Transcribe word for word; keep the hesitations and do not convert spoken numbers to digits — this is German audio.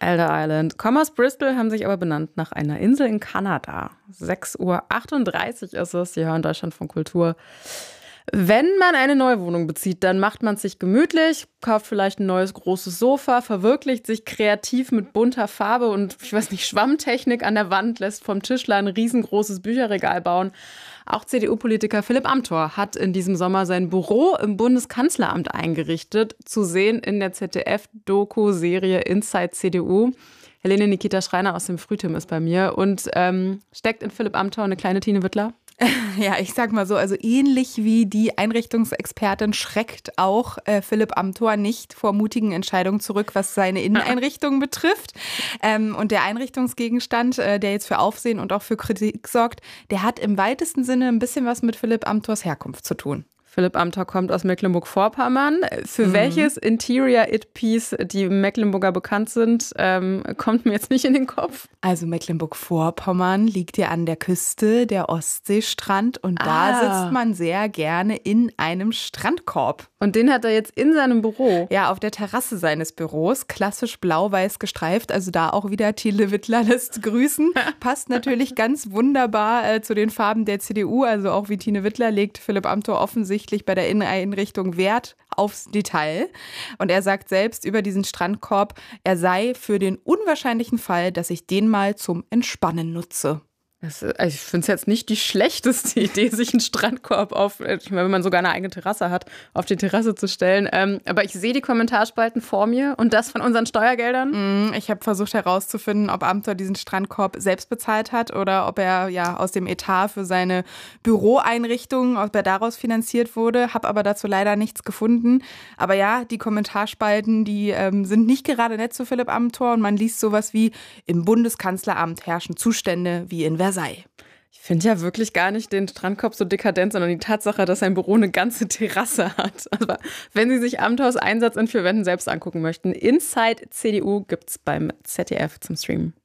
Elder Island. Commerce Bristol haben sich aber benannt nach einer Insel in Kanada. sechs Uhr achtunddreißig ist es. Sie hören Deutschlandfunk Kultur. Wenn man eine neue Wohnung bezieht, dann macht man es sich gemütlich, kauft vielleicht ein neues großes Sofa, verwirklicht sich kreativ mit bunter Farbe und, ich weiß nicht, Schwammtechnik an der Wand, lässt vom Tischler ein riesengroßes Bücherregal bauen. Auch C D U-Politiker Philipp Amthor hat in diesem Sommer sein Büro im Bundeskanzleramt eingerichtet, zu sehen in der Z D F-Doku-Serie Inside C D U. Helene Nikita Schreiner aus dem Frühtim ist bei mir und ähm, steckt in Philipp Amthor eine kleine Tine Wittler. Ja, ich sag mal so, also ähnlich wie die Einrichtungsexpertin schreckt auch äh, Philipp Amthor nicht vor mutigen Entscheidungen zurück, was seine Inneneinrichtung betrifft. Ähm, und der Einrichtungsgegenstand, äh, der jetzt für Aufsehen und auch für Kritik sorgt, der hat im weitesten Sinne ein bisschen was mit Philipp Amthors Herkunft zu tun. Philipp Amthor kommt aus Mecklenburg-Vorpommern. Für mhm. welches Interior-It-Piece die Mecklenburger bekannt sind, ähm, kommt mir jetzt nicht in den Kopf. Also Mecklenburg-Vorpommern liegt ja an der Küste, der Ostseestrand. Und da ah. sitzt man sehr gerne in einem Strandkorb. Und den hat er jetzt in seinem Büro? Ja, auf der Terrasse seines Büros. Klassisch blau-weiß gestreift. Also da auch wieder Tine Wittler lässt grüßen. Passt natürlich ganz wunderbar äh, zu den Farben der C D U. Also auch wie Tine Wittler legt Philipp Amthor offensichtlich bei der Inneneinrichtung Wert aufs Detail. Und er sagt selbst über diesen Strandkorb, er sei für den unwahrscheinlichen Fall, dass ich den mal zum Entspannen nutze. Das, also ich finde es jetzt nicht die schlechteste Idee, sich einen Strandkorb auf, ich meine, wenn man sogar eine eigene Terrasse hat, auf die Terrasse zu stellen. Ähm, aber ich sehe die Kommentarspalten vor mir und das von unseren Steuergeldern. Mm, ich habe versucht herauszufinden, ob Amthor diesen Strandkorb selbst bezahlt hat oder ob er ja aus dem Etat für seine Büroeinrichtung, ob er daraus finanziert wurde. Habe aber dazu leider nichts gefunden. Aber ja, die Kommentarspalten, die ähm, sind nicht gerade nett zu Philipp Amthor und man liest sowas wie: Im Bundeskanzleramt herrschen Zustände wie in Versailles. Ich finde ja wirklich gar nicht den Strandkorb so dekadent, sondern die Tatsache, dass sein Büro eine ganze Terrasse hat. Aber wenn Sie sich Amthors Einsatz in vier Wänden selbst angucken möchten, Inside C D U gibt's beim Z D F zum Streamen.